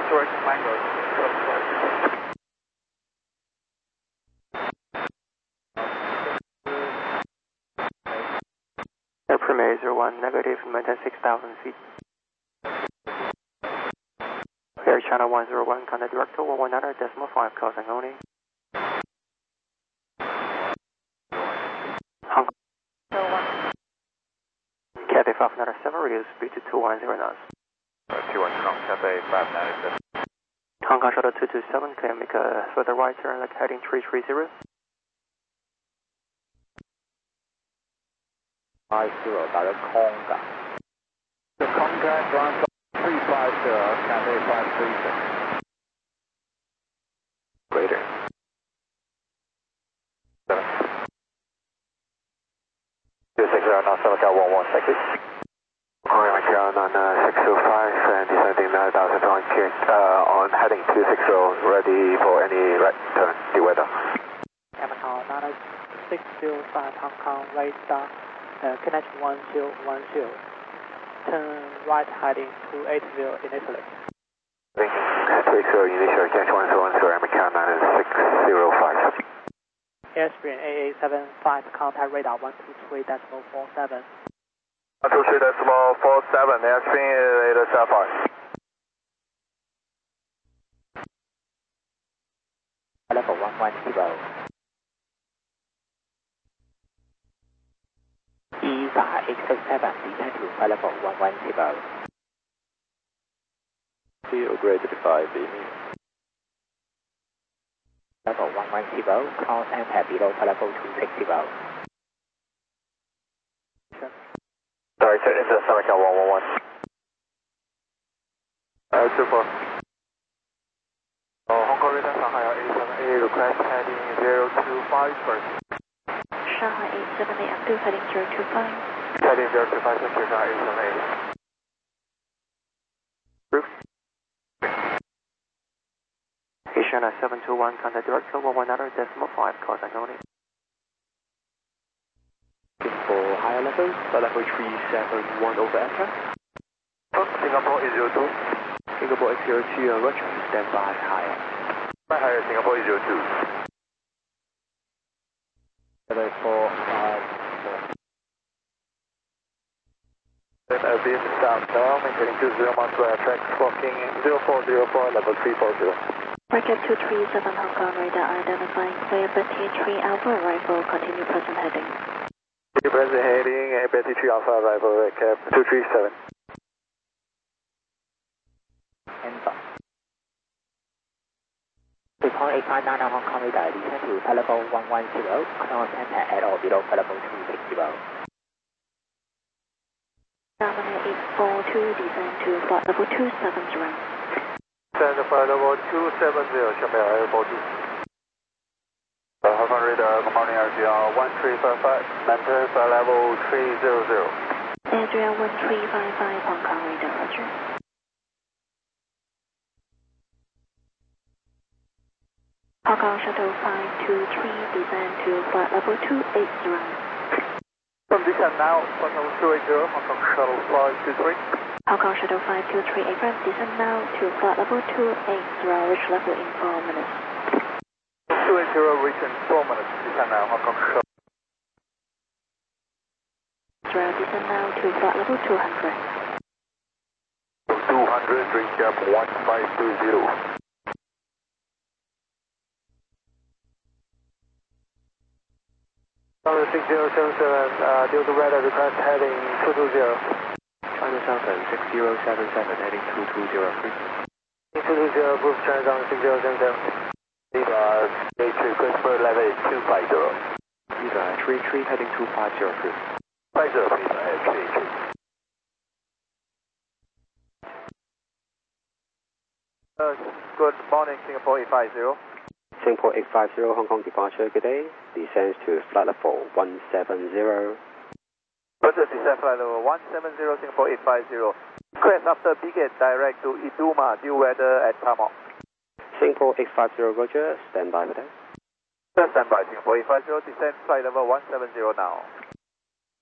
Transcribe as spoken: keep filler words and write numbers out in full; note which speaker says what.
Speaker 1: direction Mango.
Speaker 2: Airplane A zero one, negative, maintain six thousand feet. Air China one zero one, contact director one one nine decimal five, closing only. Hong Kong. Cathay five nine seven, reduce speed to two one zero knots.
Speaker 1: two one zero, Cathay five nine seven.
Speaker 2: Hong Kong Shuttle two two seven, can make a further right turn like heading three three zero.
Speaker 1: five zero, 打的空港。The contact ground three five zero, Cathay five three six.
Speaker 2: Greater.
Speaker 1: two six zero, now seven got one one six.
Speaker 3: Calling Macau on uh, six oh five and descending nine thousand on check uh, on heading two six zero, ready for any right turn, the weather.
Speaker 4: Macau nine six zero five Hong Kong, radar, uh, connect one zero one zero, turn right heading two eight zero initially.
Speaker 3: two eight zero initial, catch one zero one zero, Macau nine six zero five.
Speaker 4: Airspeed A A seven five, contact radar one two three decimal four seven.
Speaker 1: one two three decimal four seven, airspeed eight seven five.
Speaker 4: Level one one zero. 一法 X seven, descend to level one one zero.
Speaker 1: Feel graded five, Amy.
Speaker 4: Level one one zero, cross enter below level two six zero.
Speaker 1: Sorry, sir, it's a Summercell one one one. Uh, two four. Oh, Hong Kong Radar Shanghai A seven A, request heading zero two five first.
Speaker 5: Shanghai A seven A, active heading zero two five.
Speaker 1: Heading zero two five, thank you, Shanghai A seven A. Roof.
Speaker 2: China seven two one, contact director one one nine decimal five, closing only.
Speaker 1: For higher levels, for level three seven one over aircraft. Singapore is zero two.
Speaker 2: Singapore X zero two, uh, Roger, stand by higher.
Speaker 1: Right higher, Singapore is zero two. Level four five four. Then a bit south now, maintaining two zero miles per hour, track clocking zero four zero four, level three four zero.
Speaker 5: Bracket two three seven Hong Kong radar identifying clear Betty three Alpha arrival, continue present heading.
Speaker 1: Present heading, Betty three Alpha arrival, cap two three seven.
Speaker 4: Enter. Report eight five nine Hong Kong radar, descend to level one one zero, cross enter at or below level two six zero.
Speaker 5: Germany eight four two, descend to flight level two seven zero.
Speaker 1: Descend to flight level two seven zero, Shanghai Air four two. Uh, Hong Kong radar, good morning, R G R one three five five, maintain flight level three zero zero.
Speaker 5: Adria one three five five Hong Kong radar, roger. Hong Kong Shuttle five two three, descend to flight level two eight zero.
Speaker 1: From descent now, flight level two eight zero, Hong Kong Shuttle five two three.
Speaker 5: Hong Kong Shuttle five two three aircraft, descend now to flight level two eight zero, reach level in four minutes.
Speaker 1: two eight zero, reach in four minutes, descend now, Hong Kong Shuttle.
Speaker 5: Zero, descend now to flight level two hundred.
Speaker 1: two hundred, reach up one five two zero. six zero seven seven, uh, due to radar request heading two two zero.
Speaker 2: China Southern six zero seven seven, heading two two zero three.
Speaker 1: two two zero, boost China on six zero seven seven. These are H three, Christopher level is two five zero.
Speaker 2: These are three three, heading two five zero three.
Speaker 1: five zero, please, H three. Uh, good morning, Singapore eight five zero.
Speaker 3: Singapore eight five zero, Hong Kong departure, good day. Descends to flight level one seven zero.
Speaker 1: Roger, descend flight level one seven zero, Singapore eight five zero. Request after Biget direct to Iduma, due weather at Tamok.
Speaker 3: Singapore eight five zero, Roger, stand by with that.
Speaker 1: Stand by, Singapore eight five zero, descend flight level one seven zero now.